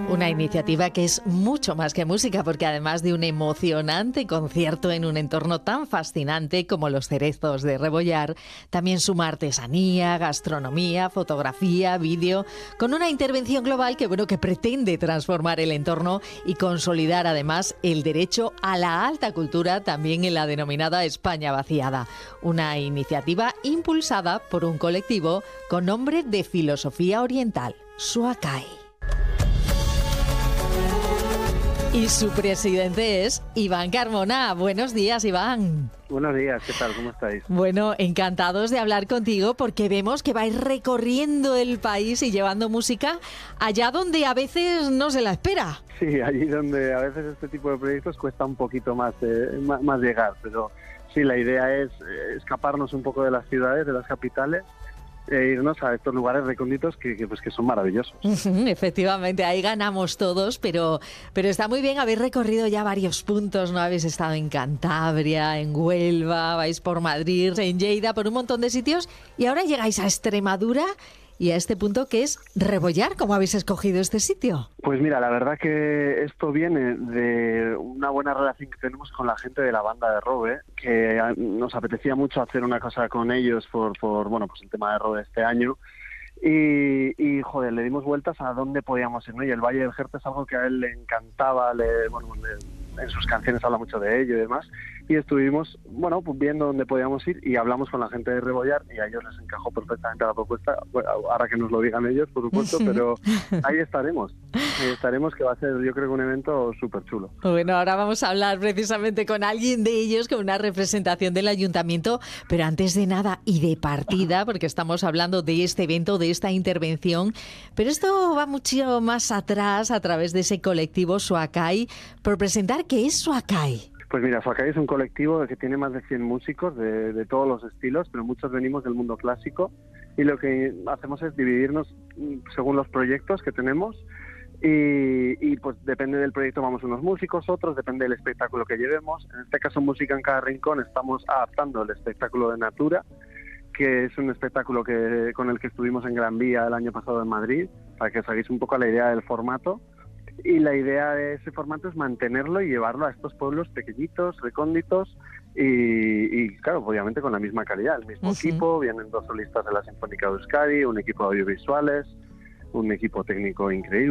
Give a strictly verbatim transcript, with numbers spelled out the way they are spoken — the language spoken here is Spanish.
Una iniciativa que es mucho más que música, porque además de un emocionante concierto en un entorno tan fascinante como los Cerezos de Rebollar, también suma artesanía, gastronomía, fotografía, vídeo, con una intervención global que, bueno, que pretende transformar el entorno y consolidar además el derecho a la alta cultura también en la denominada España vaciada. Una iniciativa impulsada por un colectivo con nombre de filosofía oriental, Suakai. Y su presidente es Iván Carmona. Buenos días, Iván. Buenos días, ¿qué tal? ¿Cómo estáis? Bueno, encantados de hablar contigo porque vemos que vais recorriendo el país y llevando música allá donde a veces no se la espera. Sí, allí donde a veces este tipo de proyectos cuesta un poquito más, eh, más, más llegar, pero sí, la idea es eh, escaparnos un poco de las ciudades, de las capitales, e irnos a estos lugares recónditos que, que, pues, que son maravillosos. Efectivamente, ahí ganamos todos, pero, pero está muy bien, habéis recorrido ya varios puntos, ¿no? Habéis estado en Cantabria, en Huelva, vais por Madrid, en Lleida, por un montón de sitios, y ahora llegáis a Extremadura y a este punto que es Rebollar. ¿Cómo habéis escogido este sitio? Pues mira, la verdad que esto viene de una buena relación que tenemos con la gente de la banda de Robe, que nos apetecía mucho hacer una cosa con ellos por, por bueno, pues el tema de Robe este año. Y, y, joder, le dimos vueltas a dónde podíamos ir, ¿no? Y el Valle del Jerta es algo que a él le encantaba, le, bueno, le, en sus canciones habla mucho de ello y demás. Y estuvimos, bueno, pues viendo dónde podíamos ir y hablamos con la gente de Rebollar y a ellos les encajó perfectamente la propuesta. Bueno, ahora que nos lo digan ellos, por supuesto, pero ahí estaremos. Ahí estaremos, que va a ser, yo creo, que un evento súper chulo. Bueno, ahora vamos a hablar precisamente con alguien de ellos, con una representación del ayuntamiento, pero antes de nada y de partida, porque estamos hablando de este evento, de esta intervención, pero esto va mucho más atrás a través de ese colectivo Suakai, por presentar qué es Suakai. Pues mira, Suakai es un colectivo que tiene más de cien músicos de, de todos los estilos, pero muchos venimos del mundo clásico y lo que hacemos es dividirnos según los proyectos que tenemos y, y pues depende del proyecto vamos unos músicos, otros, depende del espectáculo que llevemos. En este caso, Música en cada rincón, estamos adaptando el espectáculo de Natura, que es un espectáculo que con el que estuvimos en Gran Vía el año pasado en Madrid, para que os hagáis un poco la idea del formato. Y la idea de ese formato es mantenerlo y llevarlo a estos pueblos pequeñitos, recónditos y, y claro, obviamente con la misma calidad, el mismo uh-huh. equipo. Vienen dos solistas de la Sinfónica de Euskadi, un equipo de audiovisuales, un equipo técnico increíble.